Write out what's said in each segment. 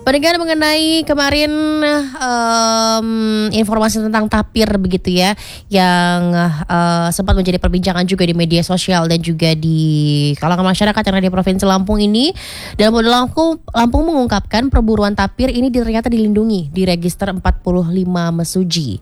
Pendengar, mengenai kemarin informasi tentang tapir begitu ya, yang sempat menjadi perbincangan juga di media sosial dan juga di kalangan masyarakat yang ada di Provinsi Lampung ini. Dalam Polda Lampung mengungkapkan perburuan tapir ini ternyata dilindungi di Register 45 Mesuji.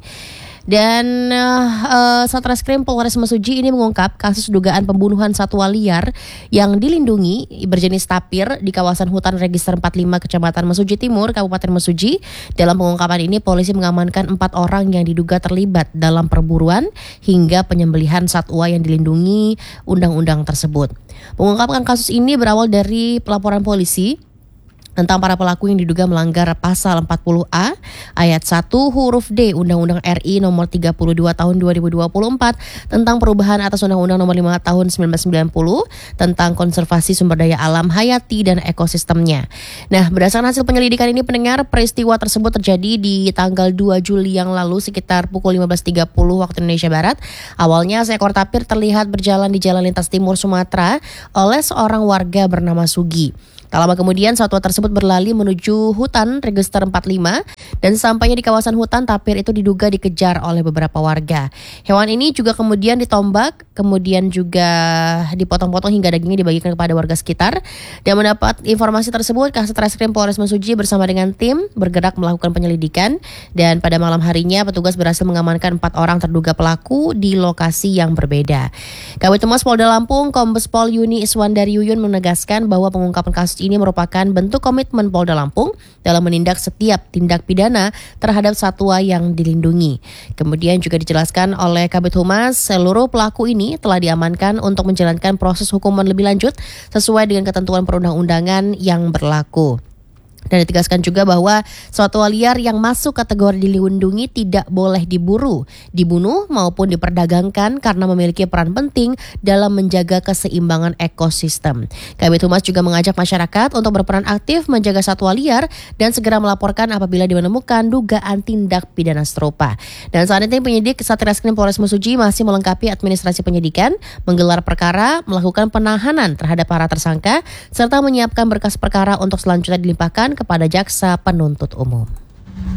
Dan Satreskrim Polres Mesuji ini mengungkap kasus dugaan pembunuhan satwa liar yang dilindungi berjenis tapir di kawasan hutan Register 45 Kecamatan Mesuji Timur, Kabupaten Mesuji. Dalam pengungkapan ini, polisi mengamankan 4 orang yang diduga terlibat dalam perburuan hingga penyembelihan satwa yang dilindungi undang-undang tersebut. Pengungkapan kasus ini berawal dari pelaporan polisi tentang para pelaku yang diduga melanggar pasal 40A ayat 1 huruf D Undang-Undang RI nomor 32 tahun 2024 tentang perubahan atas Undang-Undang nomor 5 tahun 1990 tentang konservasi sumber daya alam hayati dan ekosistemnya. Nah, berdasarkan hasil penyelidikan ini, pendengar, peristiwa tersebut terjadi di tanggal 2 Juli yang lalu sekitar pukul 15.30 waktu Indonesia Barat. Awalnya seekor tapir terlihat berjalan di jalan lintas timur Sumatera oleh seorang warga bernama Sugi. Tak lama kemudian satwa tersebut berlari menuju hutan Register 45 dan sampainya di kawasan hutan, tapir itu diduga dikejar oleh beberapa warga. Hewan ini juga kemudian ditombak, kemudian juga dipotong-potong hingga dagingnya dibagikan kepada warga sekitar. Dan mendapat informasi tersebut, Satreskrim Polres Mesuji bersama dengan tim bergerak melakukan penyelidikan, dan pada malam harinya petugas berhasil mengamankan 4 orang terduga pelaku di lokasi yang berbeda. Kabid Humas Polda Lampung, Kombes Pol Yuni Iswandari Yuyun, menegaskan bahwa pengungkapan kasus ini merupakan bentuk komitmen Polda Lampung dalam menindak setiap tindak pidana terhadap satwa yang dilindungi. Kemudian juga dijelaskan oleh Kabid Humas, seluruh pelaku ini telah diamankan untuk menjalankan proses hukuman lebih lanjut sesuai dengan ketentuan perundang-undangan yang berlaku. Dan ditegaskan juga bahwa satwa liar yang masuk kategori dilindungi tidak boleh diburu, dibunuh maupun diperdagangkan karena memiliki peran penting dalam menjaga keseimbangan ekosistem. Kabid Humas juga mengajak masyarakat untuk berperan aktif menjaga satwa liar dan segera melaporkan apabila menemukan dugaan tindak pidana serupa. Dan saat ini penyidik Satreskrim Polres Mesuji masih melengkapi administrasi penyidikan, menggelar perkara, melakukan penahanan terhadap para tersangka, serta menyiapkan berkas perkara untuk selanjutnya dilimpahkan kepada jaksa penuntut umum.